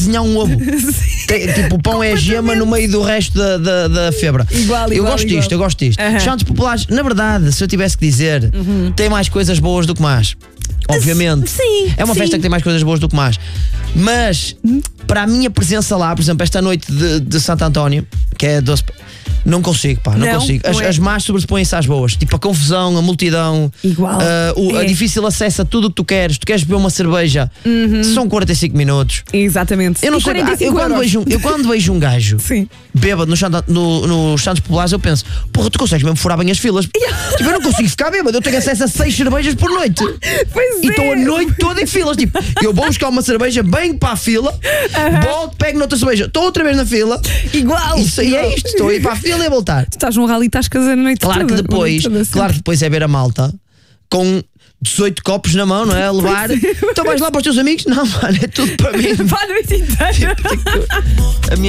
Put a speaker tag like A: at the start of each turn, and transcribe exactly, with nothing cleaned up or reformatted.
A: desenhar um ovo. Tem, tipo, o pão é a gema no meio do resto da, da, da febra.
B: Igual,
A: eu
B: igual,
A: gosto
B: igual.
A: disto, eu gosto disto.
B: Uhum.
A: Santos populares, na verdade, se eu tivesse que dizer, uhum. tem mais coisas boas do que más. Obviamente.
B: Sim,
A: é uma
B: sim.
A: festa que tem mais coisas boas do que más. Mas, para a minha presença lá, por exemplo, esta noite de, de Santo António, que é doce. Não consigo, pá, não,
B: não
A: consigo. As,
B: não é.
A: as más sobrepõem-se às boas. Tipo, a confusão, a multidão,
B: Igual.
A: Uh, o,
B: é.
A: a difícil acesso a tudo o que tu queres. Tu queres beber uma cerveja, uhum. são quarenta e cinco minutos.
B: Exatamente.
A: Eu não
B: e
A: sei.
B: quarenta e cinco
A: Eu quando, vejo, eu quando vejo um gajo
B: Sim.
A: bêbado nos no, no, no Santos Populares, eu penso, porra, tu consegues mesmo furar bem as filas. Tipo, eu não consigo ficar bêbado. Eu tenho acesso a seis cervejas por noite.
B: Pois
A: e
B: é.
A: estou a noite toda em filas. Tipo, eu vou buscar uma cerveja, venho para a fila, uh-huh. volto, pego noutra cerveja, estou outra vez na fila.
B: Igual.
A: Isso aí é isto. Estou a ir para a fila e a voltar.
B: Estás num rally e estás casando a noite
A: claro
B: toda.
A: Que depois,
B: toda
A: claro que depois é ver a malta com dezoito copos na mão, não é? A levar. Então vais lá para os teus amigos? Não, mano, é tudo para mim.
B: Para a noite inteira.
A: A minha